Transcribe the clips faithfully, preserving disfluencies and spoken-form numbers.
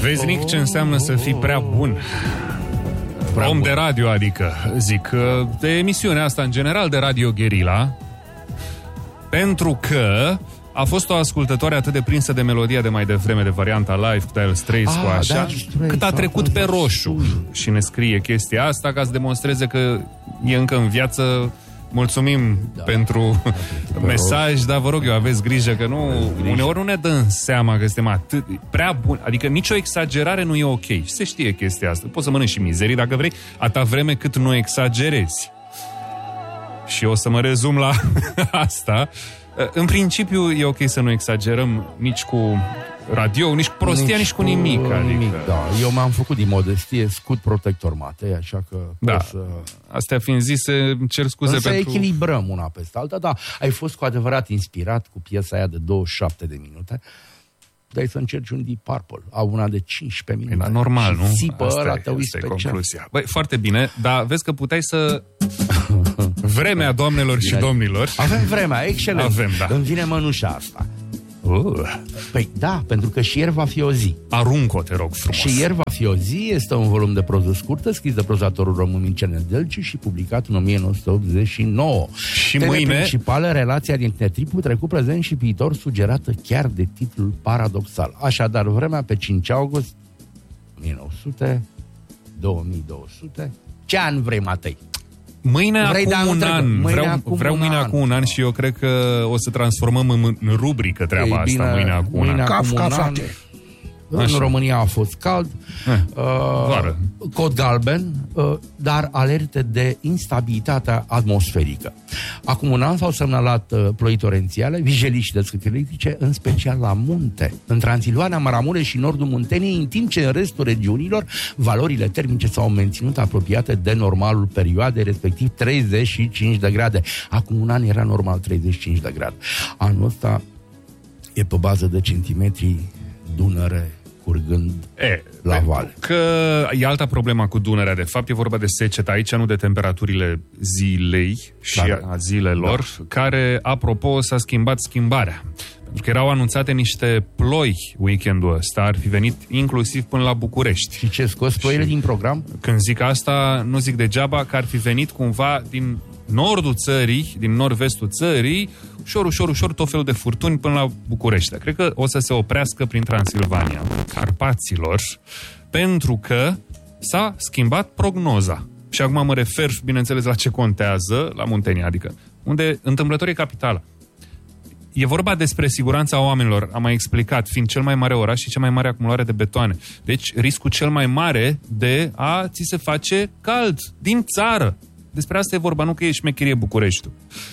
Vezi, Nic, ce înseamnă să fii prea bun. Prea om bun. De radio, adică, zic, de emisiunea asta în general de Radio Guerilla, pentru că a fost o ascultătoare atât de prinsă de melodia de mai devreme, de varianta live, cu Dire Straits, cu așa, da, Straits, cât a trecut pe roșu. Și ne scrie chestia asta ca să demonstreze că e încă în viață. Mulțumim da. pentru da, mesaj, dar vă rog eu, aveți grijă că nu, uneori nu ne dăm seama că suntem atât, prea buni, adică nicio exagerare nu e ok. Și se știe chestia asta. Poți să mănânci și mizerii dacă vrei, atâta vreme cât nu exagerezi. Și o să mă rezum la asta. În principiu e ok să nu exagerăm nici cu radio, nici cu prostia, nici, nici cu nimic. Adică. nimic da. Eu m-am făcut din modestie scut protector mate, așa că da. să... Astea fiind zise, cer scuze Însă pentru... să echilibrăm una peste alta, da. Ai fost cu adevărat inspirat cu piesa aia de douăzeci și șapte de minute. Dai să încerci un Deep Purple. Au una de cincisprezece minute. Da, normal, nu? Țipă ăla, te uiți pe concluzia. Băi, foarte bine, dar vezi că puteai să... Vremea, doamnelor și domnilor. Avem vremea, excelent. Avem, da. Îmi vine mănușa asta. Uh. Păi da, pentru că și ieri va fi o zi. Arunc-o, te rog frumos. Și ieri va fi o zi, este un volum de proză scurtă, scris de prozatorul român Mircea Nedelciu și publicat în o mie nouă sute optzeci și nouă. Și Teme mâine... principală, relația dintre tripul trecut, prezent și viitor, sugerată chiar de titlul paradoxal. Așadar, vremea pe cinci august o mie nouă sute, două mii două sute. Ce an vrei, Matei? Mâine Vrei acum un an. Mâine vreau acum vreau un mâine an. acum un an și eu cred că o să transformăm în, în rubrică treaba Ei, bine, asta mâine acum un an. Kafka face. În Așa. România a fost cald, eh, uh, cod galben, uh, dar alerte de instabilitate atmosferică. Acum un an s-au semnalat uh, ploi torențiale, vijelii și descărcări electrice, în special la munte, în Transilvania, Maramureș și nordul Munteniei, în timp ce în restul regiunilor valorile termice s-au menținut apropiate de normalul perioadei, respectiv treizeci și cinci de grade. Acum un an era normal treizeci și cinci de grade. Anul ăsta e pe bază de centimetri Dunăre curgând e, la vale. Că e alta problemă cu Dunărea, de fapt, e vorba de secetă aici, nu de temperaturile zilei și da, a zilelor, da. Care, apropo, s-a schimbat schimbarea. Pentru că erau anunțate niște ploi weekendul ăsta, ar fi venit inclusiv până la București. Și ce, scos ploile din program? Când zic asta, nu zic degeaba, că ar fi venit cumva din nordul țării, din nord-vestul țării, ușor, ușor, ușor, tot felul de furtuni până la București. Cred că o să se oprească prin Transilvania, Carpaților, pentru că s-a schimbat prognoza. Și acum mă refer, bineînțeles, la ce contează, la Muntenia, adică, unde întâmplător e capitala. E vorba despre siguranța oamenilor, am mai explicat, fiind cel mai mare oraș și cea mai mare acumulare de betoane. Deci, riscul cel mai mare de a ți se face cald din țară. Despre asta e vorba, nu că e șmecherie Bucureștiul.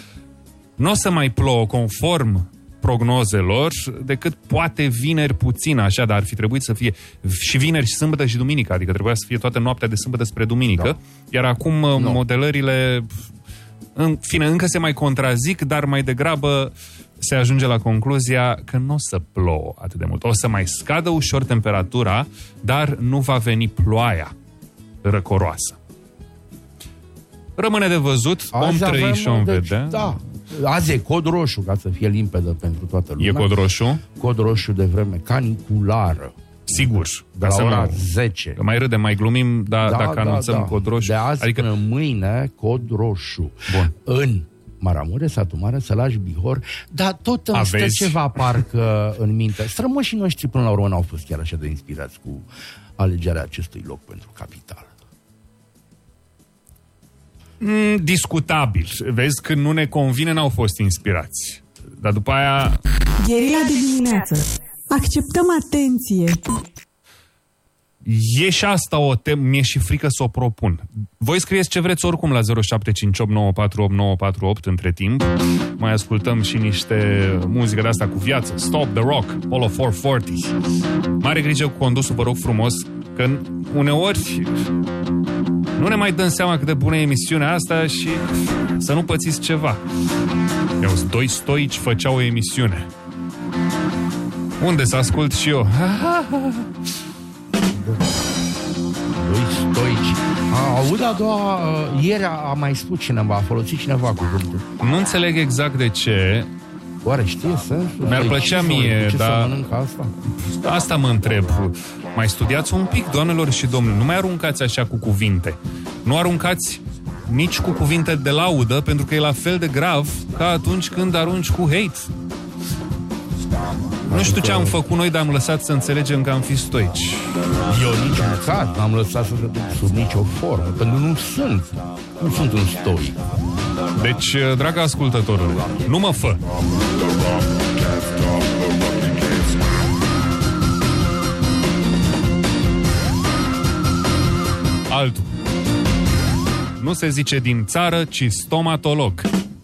Nu o să mai plouă conform prognozelor decât poate vineri puțin, așa, dar ar fi trebuit să fie și vineri și sâmbătă și duminică, adică trebuia să fie toată noaptea de sâmbătă spre duminică, da. Iar acum no. modelările, în fine, încă se mai contrazic, dar mai degrabă se ajunge la concluzia că nu o să plouă atât de mult. O să mai scadă ușor temperatura, dar nu va veni ploaia răcoroasă. Rămâne de văzut, om trăi și om vedea. Da. Azi e cod roșu, ca să fie limpede pentru toată lumea. E cod roșu? Cod roșu de vreme caniculară. Sigur. De la ora zece. Că mai râdem, mai glumim, dar da, dacă da, anunțăm da. cod roșu. De azi adică... până mâine, cod roșu. Bun. În Maramureș, Satu Mare, Sălaș, Bihor, dar tot îmi stă ceva parcă în minte. Strămoșii noștri până la urmă n-au fost chiar așa de inspirați cu alegerea acestui loc pentru capitală. Mm, discutabil. Vezi, când nu ne convine, n-au fost inspirați. Dar după aia... Guerilla de dimineață. Acceptăm atenție. E și asta o temă, mi-e și frică să o propun. Voi scrieți ce vreți oricum la zero șapte cinci opt nouă patru opt nouă patru opt între timp. Mai ascultăm și niște muzică de asta cu viață. Stop the Rock, Apollo patru sute patruzeci. Mare grijă cu condusul, vă rog frumos, că uneori nu ne mai dăm seama cât de bună e emisiunea asta și să nu pățiți ceva. Iau, doi stoici făceau o emisiune. Unde să ascult și eu? Doi stoici. A, aud a doua, ieri a mai spus cineva, a folosit cineva cuvântul. Nu înțeleg exact de ce, Oare știe sensul? Mi-ar plăcea mie, ce dar... să mănâncă asta? Asta mă întreb. Mai studiați un pic, doamnelor și domnilor. Nu mai aruncați așa cu cuvinte. Nu aruncați nici cu cuvinte de laudă, pentru că e la fel de grav ca atunci când arunci cu hate. Nu știu ce am făcut noi, dar am lăsat să înțelegem că am fi stoici. Eu nici măcar n-am lăsat să duc sub nicio formă, pentru că nu sunt. Nu sunt un stoic. Deci, dragă ascultătorule, nu mă fă. Altul. Nu se zice din țară, ci stomatolog.